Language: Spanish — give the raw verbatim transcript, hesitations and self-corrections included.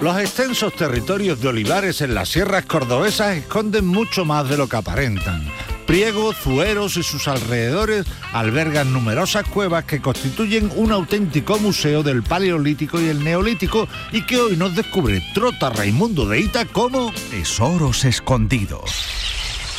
Los extensos territorios de olivares en las sierras cordobesas esconden mucho más de lo que aparentan. Priego, Zueros y sus alrededores albergan numerosas cuevas que constituyen un auténtico museo del Paleolítico y el Neolítico y que hoy nos descubre Trota Raimundo de Ita como tesoros escondidos.